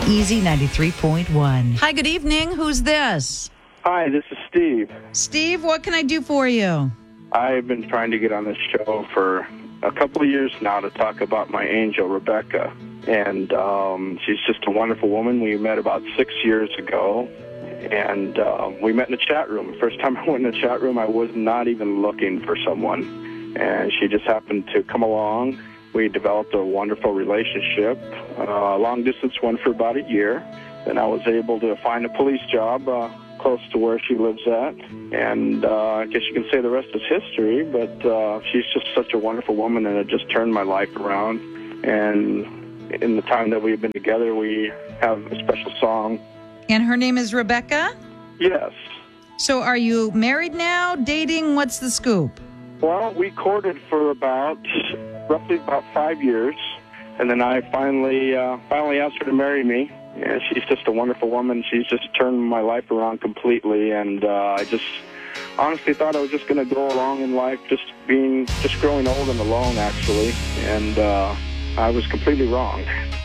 Easy 93.1. Hi, good evening. Who's this? Hi, this is Steve. Steve, what can I do for you? I've been trying to get on this show for a couple of years now to talk about my angel, Rebecca. And she's just a wonderful woman. We met about 6 years ago, and we met in a chat room. The first time I went in the chat room, I was not even looking for someone, and she just happened to come along. We developed a wonderful relationship, a long-distance one for about a year. Then I was able to find a police job close to where she lives at, and I guess you can say the rest is history, but she's just such a wonderful woman, and it just turned my life around. And in the time that we've been together, we have a special song. And her name is Rebecca? Yes. So are you married now, dating? What's the scoop? Well, we courted for roughly about 5 years, and then I finally asked her to marry me. And she's just a wonderful woman. She's just turned my life around completely, and I just honestly thought I was just going to go along in life just growing old and alone, actually, and I was completely wrong.